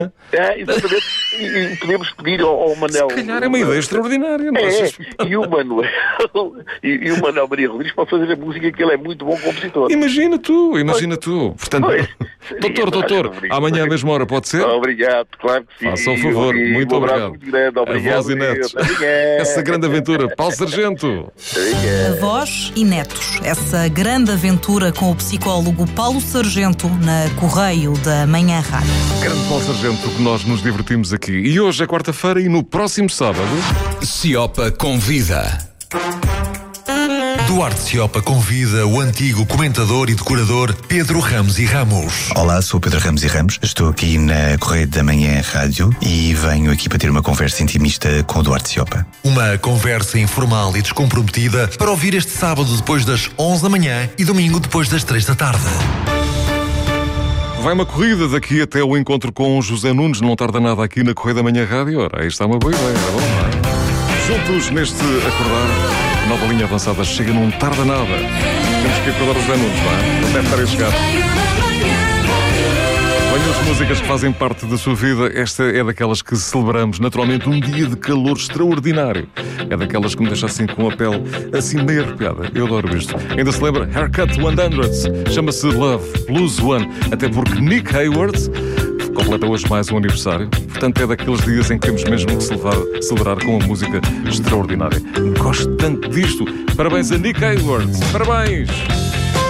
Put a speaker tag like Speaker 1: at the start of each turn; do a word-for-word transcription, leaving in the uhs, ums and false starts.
Speaker 1: É, exatamente. E, e podemos pedir ao, ao Manel...
Speaker 2: Se calhar é uma ideia extraordinária, não
Speaker 1: é?
Speaker 2: achas?
Speaker 1: E o Manuel e, e o Manuel Maria Rodrigues pode fazer a música, que ele é muito bom compositor.
Speaker 2: Imagina tu, imagina tu. Portanto,
Speaker 1: Pois,
Speaker 2: doutor, doutor, amanhã à mesma hora pode ser?
Speaker 1: Obrigado, claro que sim.
Speaker 2: Faça o favor,
Speaker 1: E
Speaker 2: muito
Speaker 1: um abraço
Speaker 2: obrigado.
Speaker 1: muito grande, obrigado.
Speaker 2: A voz e netos. Essa grande aventura. Paulo Sargento.
Speaker 3: Avós e netos. Essa grande aventura com o psicólogo Paulo Sargento na Correio da Manhã Rádio.
Speaker 2: Grande Paulo Sargento, que nós nos divertimos aqui. E hoje é quarta-feira e no próximo sábado...
Speaker 4: Ciopa convida. Duarte Ciopa convida o antigo comentador e decorador Pedro Ramos e Ramos.
Speaker 5: Olá, sou Pedro Ramos e Ramos. Estou aqui na Correio da Manhã Rádio e venho aqui para ter uma conversa intimista com o Duarte Ciopa.
Speaker 4: Uma conversa informal e descomprometida para ouvir este sábado depois das onze da manhã e domingo depois das três da tarde.
Speaker 2: Vai uma corrida daqui até o encontro com o José Nunes, não tarda nada aqui na Correia da Manhã Rádio. Ora, aí está uma boa ideia, vamos lá. Juntos neste acordar, nova linha avançada chega num tarda nada. Temos que acordar o José Nunes, não é? Ele deve estar a chegar. Venham as músicas que fazem parte da sua vida. Esta é daquelas que celebramos naturalmente um dia de calor extraordinário. É daquelas que me deixa assim com a pele assim meio arrepiada. Eu adoro isto. Ainda se lembra? Haircut cem. Chama-se Love Blues One. Até porque Nick Hayward completa hoje mais um aniversário. Portanto, é daqueles dias em que temos mesmo que celebrar, celebrar com uma música extraordinária. Gosto tanto disto. Parabéns a Nick Hayward. Parabéns!